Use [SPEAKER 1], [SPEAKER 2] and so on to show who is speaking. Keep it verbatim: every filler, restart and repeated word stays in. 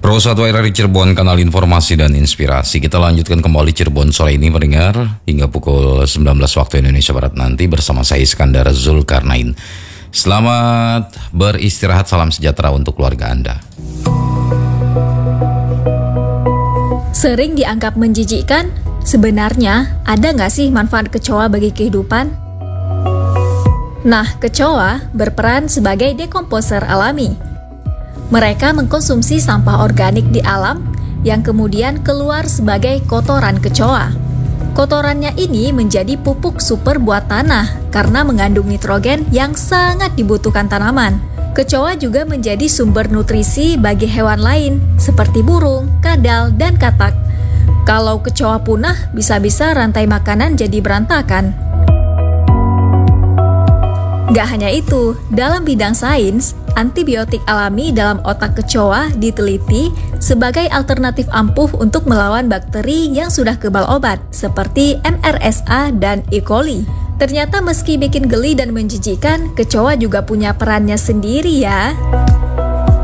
[SPEAKER 1] Pro satu R R I Cirebon, kanal informasi dan inspirasi. Kita lanjutkan kembali Cirebon sore ini mendengar hingga pukul sembilan belas waktu Indonesia Barat nanti bersama saya Iskandar Zulkarnain. Selamat beristirahat, salam sejahtera untuk keluarga Anda.
[SPEAKER 2] Sering dianggap menjijikkan, sebenarnya ada nggak sih manfaat kecoa bagi kehidupan? Nah, kecoa berperan sebagai dekomposer alami. Mereka mengkonsumsi sampah organik di alam yang kemudian keluar sebagai kotoran kecoa. Kotorannya ini menjadi pupuk super buat tanah karena mengandung nitrogen yang sangat dibutuhkan tanaman. Kecoa juga menjadi sumber nutrisi bagi hewan lain seperti burung, kadal, dan katak. Kalau kecoa punah, bisa-bisa rantai makanan jadi berantakan. Gak hanya itu, dalam bidang sains, antibiotik alami dalam otak kecoa diteliti sebagai alternatif ampuh untuk melawan bakteri yang sudah kebal obat, seperti M R S A dan E. coli. Ternyata meski bikin geli dan menjijikkan, kecoa juga punya perannya sendiri ya.